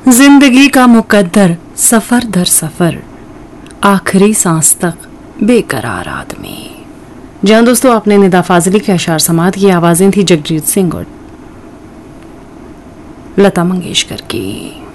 जिंदगी का मुकद्दर सफर दर सफर, आखिरी सांस तक बेकरार आदमी। जहां दोस्तों आपने निदा फाजली के अशार समात की आवाजें थी जगजीत सिंह और लता मंगेशकर की।